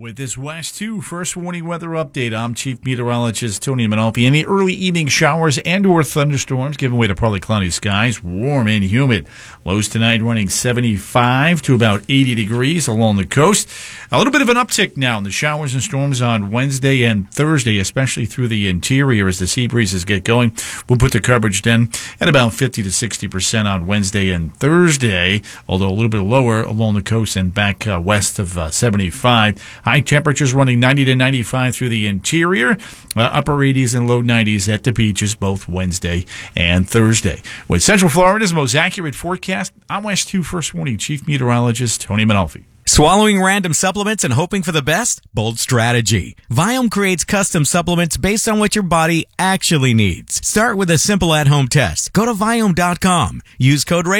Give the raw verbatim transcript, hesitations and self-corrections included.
With this West two First Warning Weather Update, I'm Chief Meteorologist Tony Manalfi. Any early evening showers and or thunderstorms giving way to partly cloudy skies, warm and humid. Lows tonight running seventy-five to about eighty degrees along the coast. A little bit of an uptick now in the showers and storms on Wednesday and Thursday, especially through the interior as the sea breezes get going. We'll put the coverage then at about fifty to sixty percent on Wednesday and Thursday, although a little bit lower along the coast and back uh, west of uh, seventy-five. High temperatures running ninety to ninety-five through the interior, uh, upper eighties and low nineties at the beaches both Wednesday and Thursday. With Central Florida's most accurate forecast, I'm West two First Warning Chief Meteorologist Tony Manalfi. Swallowing random supplements and hoping for the best? Bold strategy. Viome creates custom supplements based on what your body actually needs. Start with a simple at-home test. Go to Viome dot com. Use code